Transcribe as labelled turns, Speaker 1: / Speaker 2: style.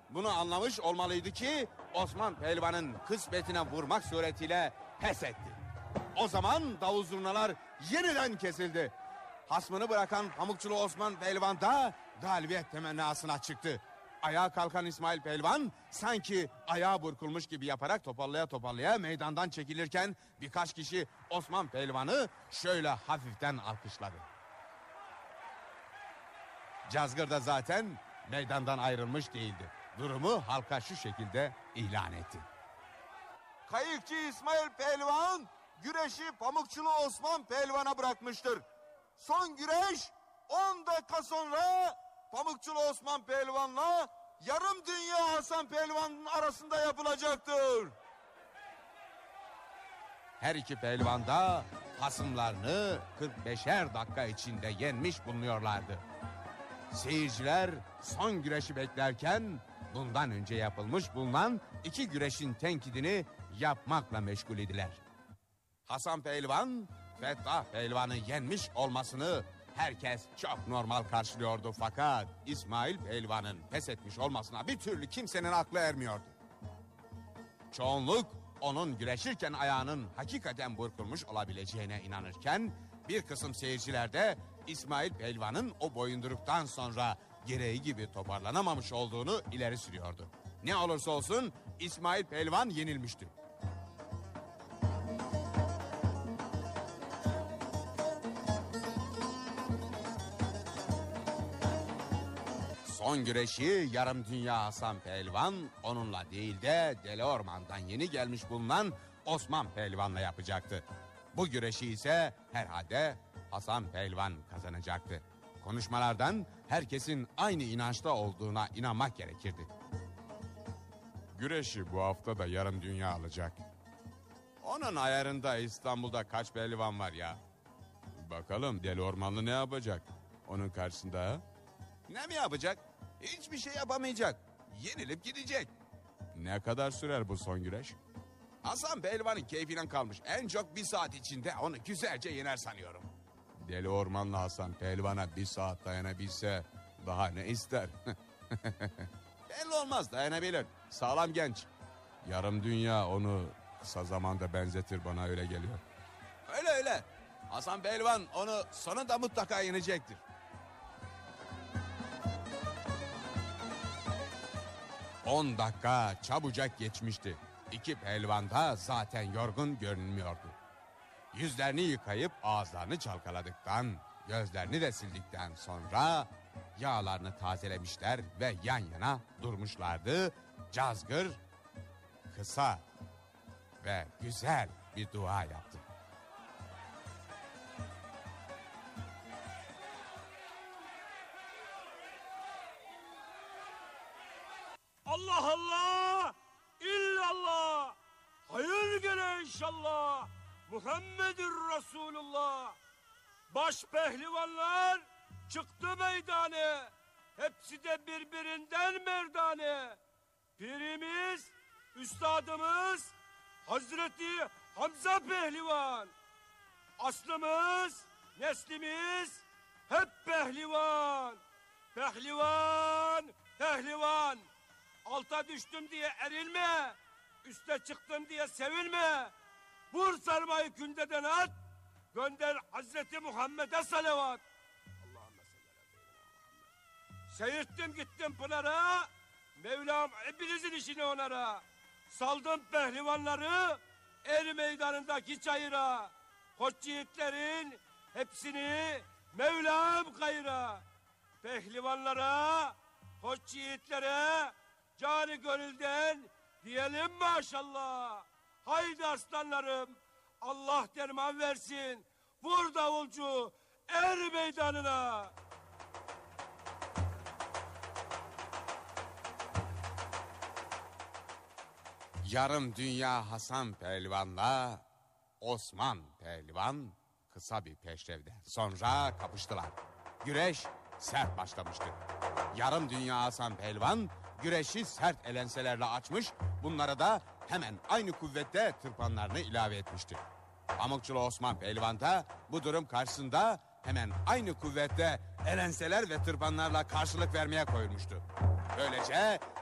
Speaker 1: bunu anlamış olmalıydı ki Osman Pehlivan'ın kısmetine vurmak suretiyle pes etti. O zaman davul zurnalar yeniden kesildi. Hasmını bırakan Pamukçulu Osman Pehlivan da galibiyet temennasına çıktı. Ayağa kalkan İsmail Pehlivan sanki ayağı burkulmuş gibi yaparak toparlaya meydandan çekilirken birkaç kişi Osman Pehlivan'ı şöyle hafiften alkışladı. Cazgır da zaten meydandan ayrılmış değildi. Durumu halka şu şekilde ilan etti. Kayıkçı İsmail Pehlivan güreşi Pamukçulu Osman Pehlivan'a bırakmıştır. Son güreş 10 dakika sonra Pamukçulu Osman Pehlivan'la yarım dünya Hasan Pehlivan'ın arasında yapılacaktır. Her iki pehlivan da hasımlarını 45'er dakika içinde yenmiş bulunuyorlardı. Seyirciler son güreşi beklerken bundan önce yapılmış bulunan iki güreşin tenkidini yapmakla meşgul idiler. Hasan Pehlivan, Fettah Pehlivan'ı yenmiş olmasını herkes çok normal karşılıyordu, fakat İsmail Pehlivan'ın pes etmiş olmasına bir türlü kimsenin aklı ermiyordu. Çoğunluk onun güreşirken ayağının hakikaten burkulmuş olabileceğine inanırken bir kısım seyirciler de İsmail Pehlivan'ın o boyunduruktan sonra gereği gibi toparlanamamış olduğunu ileri sürüyordu. Ne olursa olsun İsmail Pehlivan yenilmişti. Son güreşi yarım dünya Hasan Pehlivan onunla değil de Deli Orman'dan yeni gelmiş bulunan Osman Pehlivan'la yapacaktı. Bu güreşi ise herhalde Hasan Pehlivan kazanacaktı. Konuşmalardan herkesin aynı inançta olduğuna inanmak gerekirdi. Güreşi bu hafta da yarım dünya alacak. Onun ayarında İstanbul'da kaç pehlivan var ya? Bakalım Deli Ormanlı ne yapacak onun karşısında? Ne mi yapacak? Hiçbir şey yapamayacak. Yenilip gidecek. Ne kadar sürer bu son güreş? Hasan Pehlivan'ın keyfinden kalmış. En çok 1 saat içinde onu güzelce yener sanıyorum. Deli Ormanlı Hasan Pehlivan'a 1 saat dayanabilse daha ne ister? Belli olmaz, dayanabilir. Sağlam genç. Yarım dünya onu kısa zamanda benzetir, bana öyle geliyor. Öyle. Hasan Pehlivan onu sonunda mutlaka yenecektir. On dakika çabucak geçmişti. İki pehlivan da zaten yorgun görünmüyordu. Yüzlerini yıkayıp ağızlarını çalkaladıktan, gözlerini de sildikten sonra yağlarını tazelemişler ve yan yana durmuşlardı. Cazgır kısa ve güzel bir dua yaptı.
Speaker 2: Allah Allah, illallah, hayır gele inşallah, Muhammedur Resulullah. Baş pehlivanlar çıktı meydane, hepsi de birbirinden merdane. Pirimiz, üstadımız Hazreti Hamza Pehlivan. Aslımız, neslimiz hep pehlivan. Pehlivan. Alta düştüm diye erilme, üste çıktım diye sevilme. Vur sarmayı kündeden at, gönder Hazreti Muhammed'e salavat. Allahümme salli ala Muhammed. Seyirttim gittim Pınar'a, Mevlam hepinizin işini onara. Saldım pehlivanları er meydanındaki çayıra. Koç yiğitlerin hepsini Mevlam kayıra. Pehlivanlara, koç yiğitlere canı gönülden diyelim maşallah. Haydi aslanlarım, Allah derman versin. Vur davulcu er meydanına.
Speaker 1: Yarım dünya Hasan Pehlivan'la Osman Pehlivan kısa bir peşrevden sonra kapıştılar. Güreş sert başlamıştı. Yarım dünya Hasan Pehlivan güreşi sert elenselerle açmış, bunlara da hemen aynı kuvvette tırpanlarını ilave etmişti. Pamukçulu Osman Pehlivan da bu durum karşısında hemen aynı kuvvette elenseler ve tırpanlarla karşılık vermeye koyulmuştu. Böylece